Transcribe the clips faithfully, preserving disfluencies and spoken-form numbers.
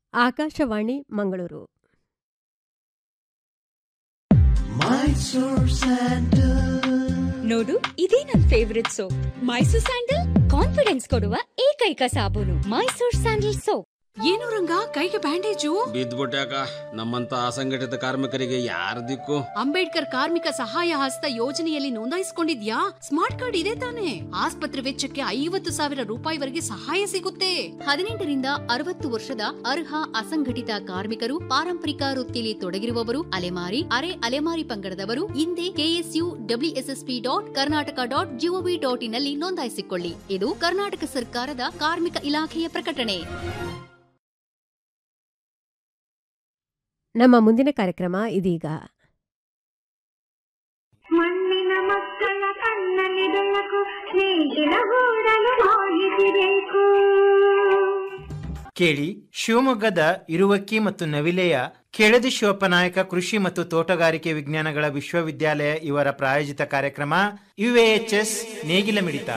ಆಕಾಶವಾಣಿ ಮಂಗಳೂರು. ನೋಡು, ಇದೇ ನನ್ favourite soap. Mysore sandal confidence ಕೊಡುವ ಏಕೈಕ ಸಾಬೂನು. Mysore sandal soap. ಏನು ರಂಗ, ಕೈಗೆ ಬ್ಯಾಂಡೇಜು? ಬಿದ್ದ್ಬಿಟ್ಯಾಕ. ನಮ್ಮಂತ ಅಸಂಘಟಿತ ಕಾರ್ಮಿಕರಿಗೆ ಯಾರ ದಿಕ್ಕು? ಅಂಬೇಡ್ಕರ್ ಕಾರ್ಮಿಕ ಸಹಾಯ ಹಸ್ತ ಯೋಜನೆಯಲ್ಲಿ ನೋಂದಾಯಿಸಿಕೊಂಡಿದ್ಯಾ? ಸ್ಮಾರ್ಟ್ ಕಾರ್ಡ್ ಇದೆ ತಾನೆ? ಆಸ್ಪತ್ರೆ ವೆಚ್ಚಕ್ಕೆ ಐವತ್ತು ಸಾವಿರ ರೂಪಾಯಿವರೆಗೆ ಸಹಾಯ ಸಿಗುತ್ತೆ. ಹದಿನೆಂಟರಿಂದ ಅರವತ್ತು ವರ್ಷದ ಅರ್ಹ ಅಸಂಘಟಿತ ಕಾರ್ಮಿಕರು, ಪಾರಂಪರಿಕ ವೃತ್ತಿಯಲ್ಲಿ ತೊಡಗಿರುವವರು, ಅಲೆಮಾರಿ ಅರೆ ಅಲೆಮಾರಿ ಪಂಗಡದವರು ಹಿಂದೆ KSU WSSP dot Karnataka dot gov dot in ನಲ್ಲಿ ನೋಂದಾಯಿಸಿಕೊಳ್ಳಿ. ಇದು ಕರ್ನಾಟಕ ಸರ್ಕಾರದ ಕಾರ್ಮಿಕ ಇಲಾಖೆಯ ಪ್ರಕಟಣೆ. ನಮ್ಮ ಮುಂದಿನ ಕಾರ್ಯಕ್ರಮ ಇದೀಗ. ಮಣ್ಣಿನ ಮಕ್ಕಳ ಕಣ್ಣಲ್ಲಿ ಬೆಳಕು, ಸ್ನೇಹಿತರ ಗೂಡಲು ಹೋಗಿಸಬೇಕು. ಕೇಳಿ, ಶಿವಮೊಗ್ಗದ ಇರುವಕ್ಕಿ ಮತ್ತು ನವಿಲೆಯ ಕೆಳದಿ ಶಿವಪ್ಪನಾಯಕ ಕೃಷಿ ಮತ್ತು ತೋಟಗಾರಿಕೆ ವಿಜ್ಞಾನಗಳ ವಿಶ್ವವಿದ್ಯಾಲಯ ಇವರ ಪ್ರಾಯೋಜಿತ ಕಾರ್ಯಕ್ರಮ ಯುಎಎಚ್ಎಸ್ ನೇಗಿಲ ಮಿಡಿತ.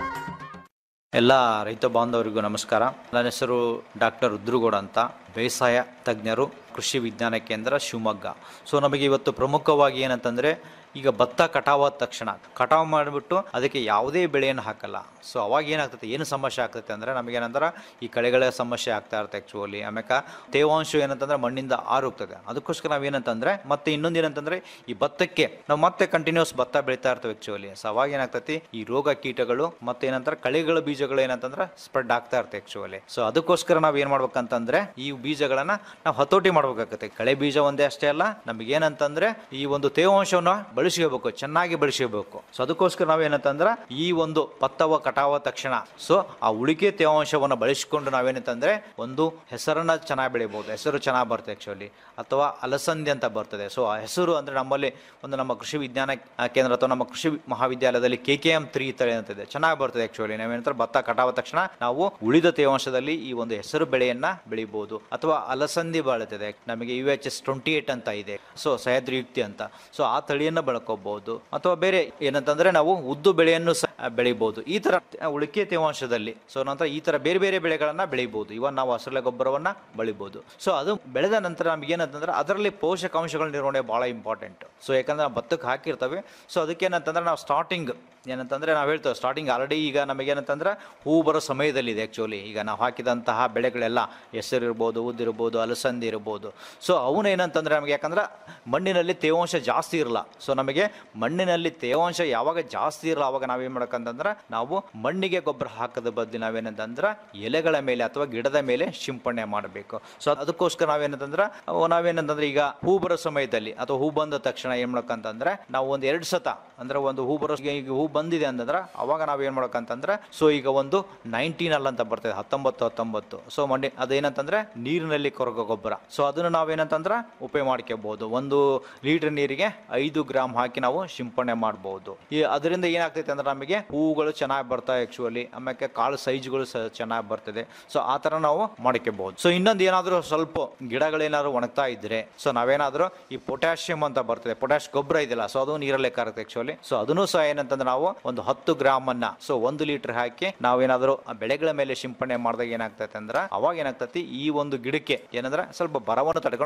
ಎಲ್ಲ ರೈತ ಬಾಂಧವರಿಗೂ ನಮಸ್ಕಾರ. ನನ್ನ ಹೆಸರು ಡಾಕ್ಟರ್ ರುದ್ರಗೌಡ ಅಂತ, ಬೇಸಾಯ ತಜ್ಞರು, ಕೃಷಿ ವಿಜ್ಞಾನ ಕೇಂದ್ರ ಶಿವಮೊಗ್ಗ. ಸೊ ನಮಗೆ ಇವತ್ತು ಪ್ರಮುಖವಾಗಿ ಏನಂತಂದರೆ, ಈಗ ಭತ್ತ ಕಟಾವಾದ ತಕ್ಷಣ ಕಟಾವು ಮಾಡಿಬಿಟ್ಟು ಅದಕ್ಕೆ ಯಾವುದೇ ಬೆಳೆಯನ್ನು ಹಾಕಲ್ಲ. ಸೊ ಅವಾಗ ಏನಾಗ್ತದೆ, ಏನು ಸಮಸ್ಯೆ ಆಗ್ತೈತೆ ಅಂದರೆ, ನಮಗೇನಂದ್ರೆ ಈ ಕಳೆಗಳ ಸಮಸ್ಯೆ ಆಗ್ತಾ ಇರುತ್ತೆ ಆ್ಯಕ್ಚುಲಿ. ಆಮೇಲೆ ತೇವಾಂಶ ಏನಂತಂದ್ರೆ ಮಣ್ಣಿಂದ ಆರೋಗ್ತದೆ. ಅದಕ್ಕೋಸ್ಕರ ನಾವು ಏನಂತಂದರೆ, ಮತ್ತೆ ಇನ್ನೊಂದು ಏನಂತಂದರೆ, ಈ ಭತ್ತಕ್ಕೆ ನಾವು ಮತ್ತೆ ಕಂಟಿನ್ಯೂಸ್ ಭತ್ತ ಬೆಳೀತಾ ಇರ್ತೇವೆ ಆ್ಯಕ್ಚುಲಿ. ಸೊ ಅವಾಗ ಏನಾಗ್ತೈತಿ, ಈ ರೋಗ ಕೀಟಗಳು ಮತ್ತೆ ಏನಂತಾರೆ ಕಳೆಗಳ ಬೀಜಗಳು ಏನಂತಂದ್ರೆ ಸ್ಪ್ರೆಡ್ ಆಗ್ತಾ ಇರ್ತವೆ ಆ್ಯಕ್ಚುಲಿ. ಸೊ ಅದಕ್ಕೋಸ್ಕರ ನಾವು ಏನು ಮಾಡ್ಬೇಕಂತಂದ್ರೆ, ಈ ಬೀಜಗಳನ್ನ ನಾವು ಹತೋಟಿ ಮಾಡ್ಬೇಕಾಗತ್ತೆ. ಕಳೆ ಬೀಜ ಒಂದೇ ಅಷ್ಟೇ ಅಲ್ಲ, ನಮಗೇನಂತಂದ್ರೆ ಈ ಒಂದು ತೇವಾಂಶವನ್ನು ಬಳಸ್ಕೋಬೇಕು, ಚೆನ್ನಾಗಿ ಬಳಸ್ಕೋಬೇಕು. ಸೊ ಅದಕ್ಕೋಸ್ಕರ ನಾವೇನಂತಂದ್ರೆ, ಈ ಒಂದು ಭತ್ತವ ಕಟಾವ ತಕ್ಷಣ ಸೊ ಆ ಉಳಿಕೆ ತೇವಾಂಶವನ್ನು ಬಳಸಿಕೊಂಡು ನಾವೇನಂತಂದ್ರೆ ಒಂದು ಹೆಸರನ್ನ ಚೆನ್ನಾಗಿ ಬೆಳಿಬಹುದು. ಹೆಸರು ಚೆನ್ನಾಗಿ ಬರ್ತದೆ ಆಕ್ಚುಲಿ, ಅಥವಾ ಅಲಸಂದಿ ಅಂತ ಬರ್ತದೆ. ಸೊ ಆ ಹೆಸರು ಅಂದ್ರೆ ನಮ್ಮಲ್ಲಿ ಒಂದು ನಮ್ಮ ಕೃಷಿ ವಿಜ್ಞಾನ ಕೇಂದ್ರ ಅಥವಾ ನಮ್ಮ ಕೃಷಿ ಮಹಾವಿದ್ಯಾಲಯದಲ್ಲಿ ಕೆ ಕೆ ಎಂ ತ್ರೀ ತಳಿ ಅಂತಿದೆ, ಚೆನ್ನಾಗಿ ಬರ್ತದೆ ಆಕ್ಚುಲಿ. ನಾವೇನಂತಾರೆ ಭತ್ತ ಕಟಾವ ತಕ್ಷಣ ನಾವು ಉಳಿದ ತೇವಾಂಶದಲ್ಲಿ ಈ ಒಂದು ಹೆಸರು ಬೆಳೆಯನ್ನ ಬೆಳಿಬಹುದು. ಅಥವಾ ಅಲಸಂದಿ ಬೆಳೆತದೆ, ನಮಗೆ U H S twenty eight ಅಂತ ಇದೆ, ಸೊ ಸಹ್ಯಾದ್ರಿ ಯುಕ್ತಿ ಅಂತ. ಸೊ ಆ ತಳಿಯನ್ನ ಬೆಳ್ಕೋಬಹುದು. ಅಥವಾ ಬೇರೆ ಏನಂತಂದ್ರೆ ನಾವು ಉದ್ದು ಬೆಳೆಯನ್ನು ಬೆಳಿಬಹುದು. ಈ ತರ ಉಳಿಕೆ ತೇವಾಂಶದಲ್ಲಿ ಸೊ ನಂತರ ಈ ತರ ಬೇರೆ ಬೇರೆ ಬೆಳೆಗಳನ್ನ ಬೆಳಿಬಹುದು. ಇವನ್ ನಾವು ಹಸಿರೆಲೆ ಗೊಬ್ಬರವನ್ನ ಬೆಳಿಬಹುದು. ಸೊ ಅದು ಬೆಳೆದ ನಂತರ ನಮ್ಗೆ ಏನಂತಂದ್ರೆ ಅದರಲ್ಲಿ ಪೋಷಕಾಂಶಗಳ ನಿರ್ವಹಣೆ ಬಹಳ ಇಂಪಾರ್ಟೆಂಟ್. ಸೊ ಯಾಕಂದ್ರೆ ನಾವು ಭತ್ತಕ್ಕೆ ಹಾಕಿರ್ತವೆ. ಸೊ ಅದಕ್ಕೆ ಏನಂತಂದ್ರೆ ನಾವು ಸ್ಟಾರ್ಟಿಂಗ್ ಏನಂತಂದ್ರೆ ನಾವು ಹೇಳ್ತೇವೆ, ಸ್ಟಾರ್ಟಿಂಗ್ ಆಲ್ರೆಡಿ ಈಗ ನಮಗೇನಂತಂದ್ರೆ ಹೂ ಬರೋ ಸಮಯದಲ್ಲಿದೆ ಆ್ಯಕ್ಚುಲಿ. ಈಗ ನಾವು ಹಾಕಿದಂತಹ ಬೆಳೆಗಳೆಲ್ಲ ಹೆಸರು ಇರ್ಬೋದು, ಉದ್ದಿರ್ಬೋದು, ಅಲಸಂದಿ ಇರ್ಬೋದು. ಸೊ ಅವನು ಏನಂತಂದ್ರೆ ನಮಗೆ ಯಾಕಂದ್ರೆ ಮಣ್ಣಿನಲ್ಲಿ ತೇವಾಂಶ ಜಾಸ್ತಿ ಇರಲ್ಲ. ಸೊ ನಮಗೆ ಮಣ್ಣಿನಲ್ಲಿ ತೇವಾಂಶ ಯಾವಾಗ ಜಾಸ್ತಿ ಇರಲ್ಲ ಅವಾಗ ನಾವೇನು ಮಾಡ್ಬೇಕಂತಂದ್ರೆ, ನಾವು ಮಣ್ಣಿಗೆ ಗೊಬ್ಬರ ಹಾಕದ ಬದಲು ನಾವೇನಂತಂದ್ರೆ ಎಲೆಗಳ ಮೇಲೆ ಅಥವಾ ಗಿಡದ ಮೇಲೆ ಸಿಂಪಡಣೆ ಮಾಡಬೇಕು. ಸೊ ಅದಕ್ಕೋಸ್ಕರ ನಾವೇನಂತಂದ್ರೆ ನಾವೇನಂತಂದ್ರೆ ಈಗ ಹೂ ಬರೋ ಸಮಯದಲ್ಲಿ ಅಥವಾ ಹೂ ಬಂದ ತಕ್ಷಣ ಏನ್ ಮಾಡ್ಬೇಕಂತಂದ್ರೆ, ನಾವು ಒಂದು ಎರಡು ಸತ ಅಂದ್ರೆ ಒಂದು ಹೂ ಬರೋ ಈಗ ಹೂ ಬಂದಿದೆ ಅಂತಂದ್ರೆ ಅವಾಗ ನಾವ್ ಏನ್ ಮಾಡ್ಬೇಕಂತಂದ್ರೆ, ಸೊ ಈಗ ಒಂದು ನೈನ್ಟೀನ್ ಅಲ್ಲ ಅಂತ ಬರ್ತದೆ, ಹತ್ತೊಂಬತ್ತು ಹತ್ತೊಂಬತ್ತು ಸೊ ಮಣ್ಣಿ ಅದೇನಂತಂದ್ರೆ ನೀರಿನಲ್ಲಿ ಕೊರಗೋ ಗೊಬ್ಬರ. ಸೊ ಅದನ್ನು ನಾವೇನಂತಂದ್ರೆ ಉಪಯೋಗ ಮಾಡ್ಕೋಬಹುದು. ಒಂದು ಲೀಟರ್ ನೀರಿಗೆ ಐದು ಗ್ರಾಮ್ ಹಾಕಿ ನಾವು ಸಿಂಪಡಣೆ ಮಾಡಬಹುದು. ಈ ಅದರಿಂದ ಏನಾಗ್ತೈತೆ ಅಂದ್ರೆ ನಮಗೆ ಹೂಗಳು ಚೆನ್ನಾಗಿ ಬರ್ತಾವೆ ಆಕ್ಚುಲಿ. ಆಮೇಲೆ ಕಾಳು ಸೈಜ್ಗಳು ಚೆನ್ನಾಗಿ ಬರ್ತದೆ. ಸೊ ಆ ತರ ನಾವು ಮಾಡ್ಕೋಬಹುದು. ಸೊ ಇನ್ನೊಂದು ಏನಾದ್ರು ಸ್ವಲ್ಪ ಗಿಡಗಳೇನಾದ್ರು ಒಣಗ್ತಾ ಇದ್ರೆ, ಸೊ ನಾವೇನಾದ್ರೂ ಈ ಪೊಟ್ಯಾಷಿಯಂ ಅಂತ ಬರ್ತದೆ, ಪೊಟ್ಯಾಶ್ ಗೊಬ್ಬರ ಇದೆಯಲ್ಲ, ಸೊ ಅದು ನೀರಲ್ಲೇ ಕರುತ್ತೆ ಆಕ್ಚುಲಿ. ಸೊ ಅದನ್ನು ಸಹ ಏನಂತಂದ್ರೆ ನಾವು ಒಂದು ಹತ್ತು ಗ್ರಾಮ್ ಅನ್ನ ಸೊ ಒಂದು ಲೀಟರ್ ಹಾಕಿ ನಾವೇನಾದ್ರೂ ಬೆಳೆಗಳ ಮೇಲೆ ಸಿಂಪಡಣೆ ಮಾಡಿದಾಗ ಏನಾಗ್ತೈತೆ ಅಂದ್ರೆ ಅವಾಗ ಏನಾಗ್ತೈತಿ, ಈ ಒಂದು ಗಿಡಕ್ಕೆ ಏನಂದ್ರೆ ಸ್ವಲ್ಪ ಬರವನ್ನು ತಡ್ಕೊಂಡು